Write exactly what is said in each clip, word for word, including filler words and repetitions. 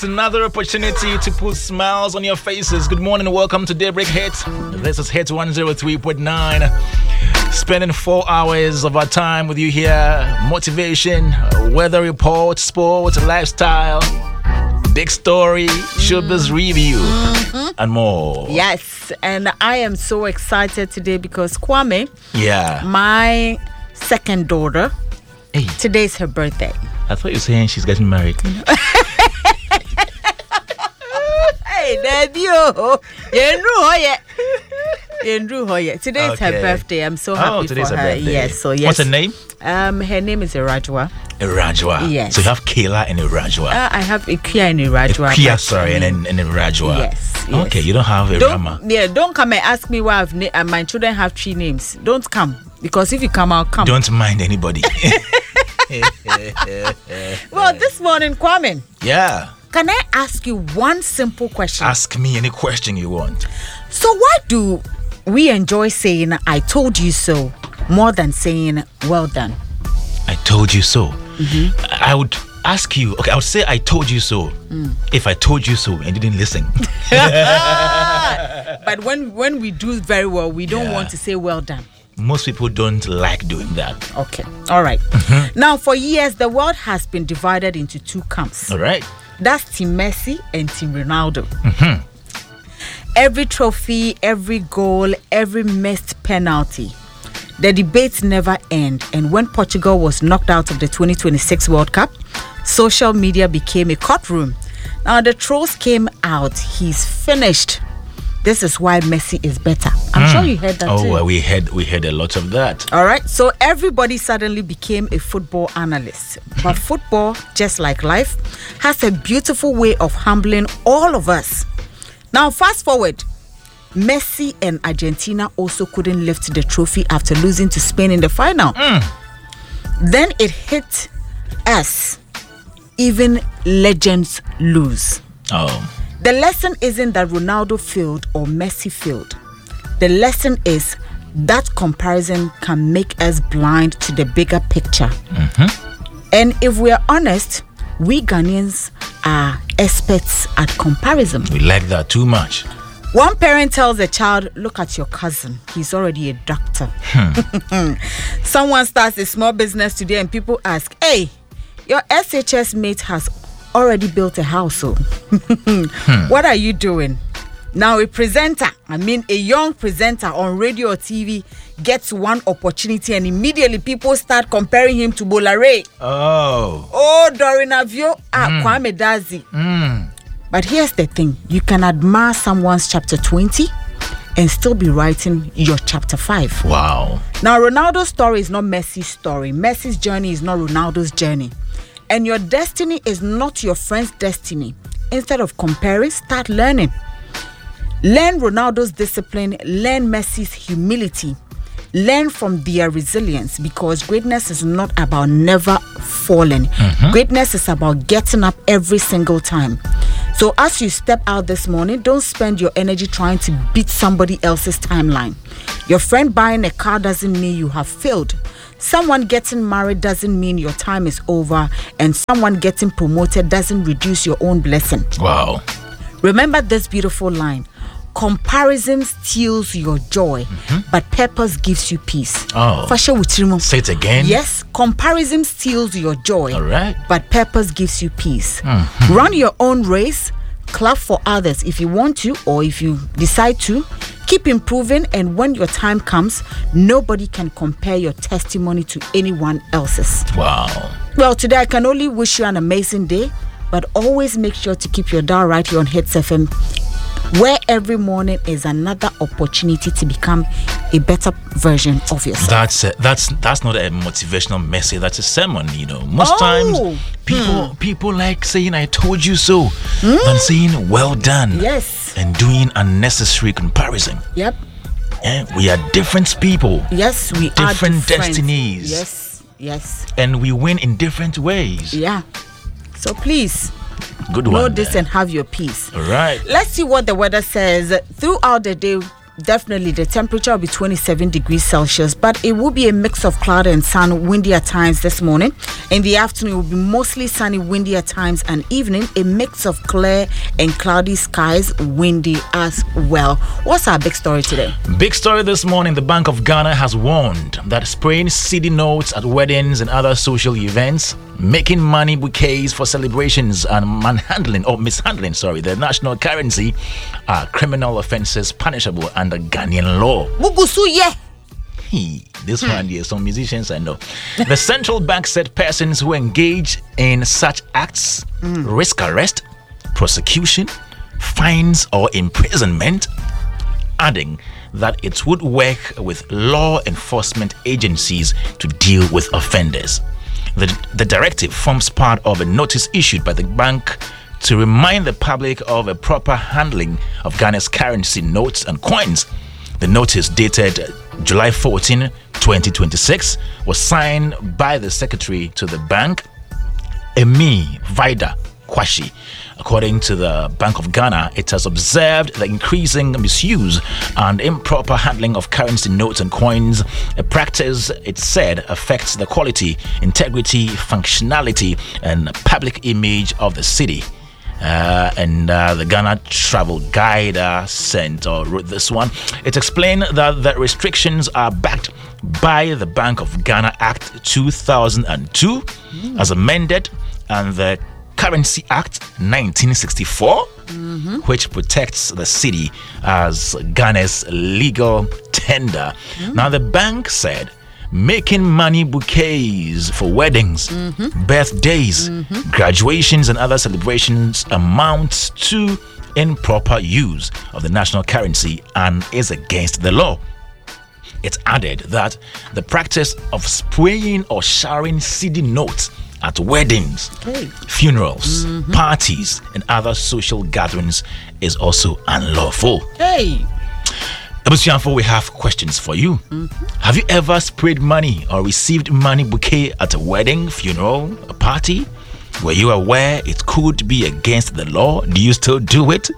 Another opportunity to put smiles on your faces. Good morning and welcome to Daybreak Hits. This is Hits one oh three point nine. Spending four hours of our time with you here. Motivation, weather report, sports, lifestyle, big story, showbiz review, mm-hmm. and more. Yes, and I am so excited today because Kwame, yeah, my second daughter, hey. Today's her birthday. I thought you were saying she's getting married. Hey, Debio. Today's okay. her birthday. I'm so happy oh, today's for her. Her birthday. Yes, so yes. What's her name? Um, her name is Irajwa. Irajwa. Yes. So you have Kayla and Irajwa. Uh, I have Ikia and Irajwa. Ikia, sorry, and then and Irajwa. Yes, yes. Okay, you don't have Irama. Don't, yeah, don't come and ask me why I've na- uh, my children have three names. Don't come because if you come, I'll come. Don't mind anybody. Well, this morning, Kwame. Yeah. Can I ask you one simple question? Ask me any question you want. So why do we enjoy saying I told you so more than saying well done? I told you so. Mm-hmm. I would ask you, okay, I would say I told you so mm. if I told you so and you didn't listen. But when, when we do very well, we don't yeah. want to say well done. Most people don't like doing that. Okay. All right. Mm-hmm. Now, for years, the world has been divided into two camps. All right. That's Team Messi and Team Ronaldo. Mm-hmm. Every trophy, every goal, every missed penalty. The debates never end. And when Portugal was knocked out of the twenty twenty-six World Cup, social media became a courtroom. Now, the trolls came out. He's finished. This is why Messi is better. I'm mm. sure you heard that oh, too. Oh, well, we heard, we heard a lot of that. All right. So everybody suddenly became a football analyst. But football, just like life, has a beautiful way of humbling all of us. Now, fast forward. Messi and Argentina also couldn't lift the trophy after losing to Spain in the final. Mm. Then it hit us. Even legends lose. Oh. The lesson isn't that Ronaldo failed or Messi failed. The lesson is that comparison can make us blind to the bigger picture. Mm-hmm. And if we are honest, we Ghanaians are experts at comparison. We like that too much. One parent tells a child, look at your cousin. He's already a doctor. Hmm. Someone starts a small business today and people ask, hey, your S H S mate has already built a house. So hmm. What are you doing? Now a presenter, I mean a young presenter on radio or T V gets one opportunity and immediately people start comparing him to Bolare. Oh. Oh, Doreen Avio, ah, mm. Kwame Dazi. Mm. But here's the thing. You can admire someone's chapter twenty and still be writing your chapter five. Wow. Now, Ronaldo's story is not Messi's story. Messi's journey is not Ronaldo's journey. And your destiny is not your friend's destiny. Instead of comparing, start learning. Learn Ronaldo's discipline. Learn Messi's humility. Learn from their resilience, because greatness is not about never falling. Mm-hmm. Greatness is about getting up every single time. So as you step out this morning, don't spend your energy trying to beat somebody else's timeline. Your friend buying a car doesn't mean you have failed. Someone getting married doesn't mean your time is over, and someone getting promoted doesn't reduce your own blessing. Wow. Remember this beautiful line. Comparison steals your joy, mm-hmm. but purpose gives you peace. Oh. Say it again. Yes, comparison steals your joy, all right. but purpose gives you peace. Mm-hmm. Run your own race, clap for others if you want to, or if you decide to. Keep improving, and when your time comes, nobody can compare your testimony to anyone else's. Wow. Well, today I can only wish you an amazing day, but always make sure to keep your dial right here on Hits F M, where every morning is another opportunity to become a better version of yourself. That's a, that's that's not a motivational message. That's a sermon. You know, most oh. times people hmm. people like saying "I told you so" mm. than saying "well done." Yes, and doing unnecessary comparison. Yep. Yeah, we are different people. Yes, we different are different destinies. Yes, yes. And we win in different ways. Yeah. So please. Good know one. this and have your peace. All right. Let's see what the weather says. Throughout the day, definitely the temperature will be twenty-seven degrees Celsius, but it will be a mix of cloud and sun, windy at times this morning. In the afternoon, it will be mostly sunny, windy at times, and evening, a mix of clear and cloudy skies, windy as well. What's our big story today? Big story this morning. The Bank of Ghana has warned that spraying cedi notes at weddings and other social events, making money bouquets for celebrations, and manhandling or mishandling, sorry, the national currency are criminal offences punishable under Ghanaian law. Hey, this one here, some musicians I know. The central bank said persons who engage in such acts mm. risk arrest, prosecution, fines, or imprisonment, adding that it would work with law enforcement agencies to deal with offenders. The, the directive forms part of a notice issued by the bank to remind the public of a proper handling of Ghana's currency notes and coins. The notice, dated July fourteenth, twenty twenty-six, was signed by the secretary to the bank, Emi Vida Kwashi. According to the Bank of Ghana, it has observed the increasing misuse and improper handling of currency notes and coins, a practice it said affects the quality, integrity, functionality, and public image of the city. Uh, and uh, the Ghana Travel Guide uh, sent or wrote this one. It explained that the restrictions are backed by the Bank of Ghana Act two thousand two, mm. as amended, and the Currency Act nineteen sixty-four, mm-hmm. which protects the city as Ghana's legal tender. Mm. Now, the bank said making money bouquets for weddings, mm-hmm. birthdays, mm-hmm. graduations, and other celebrations amounts to improper use of the national currency and is against the law. It added that the practice of spraying or showering cedi notes at weddings, hey. funerals, mm-hmm. parties, and other social gatherings is also unlawful. Hey! Abusianfo, we have questions for you. Mm-hmm. Have you ever sprayed money or received money bouquet at a wedding, funeral, a party? Were you aware it could be against the law? Do you still do it?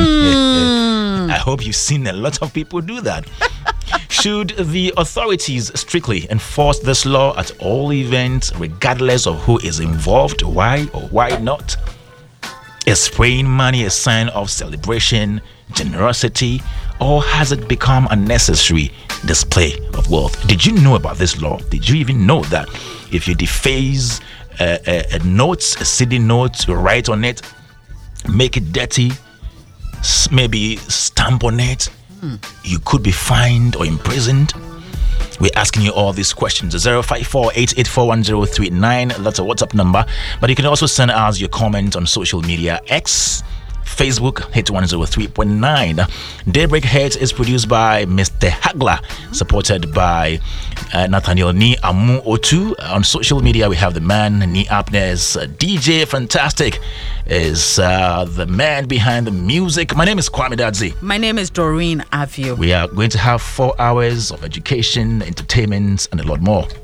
Mm. I hope you've seen a lot of people do that. Should the authorities strictly enforce this law at all events, regardless of who is involved, why or why not? Is spraying money a sign of celebration, generosity, or has it become a necessary display of wealth? Did you know about this law? Did you even know that if you deface a, a, a note, a cedi note, you write on it, make it dirty, maybe stamp on it, hmm. you could be fined or imprisoned? We're asking you all these questions. zero five four, eight eight four, one zero three nine. That's a WhatsApp number. But you can also send us your comment on social media. X, Facebook, Hit one oh three point nine. Daybreak Hit is produced by Mister Hagler, supported by uh, Nathaniel Ni Amu Otu. On social media, we have the man, Ni Apnes. Uh, D J Fantastic is uh, the man behind the music. My name is Kwame Dadzi. My name is Doreen Avio. We are going to have four hours of education, entertainment, and a lot more.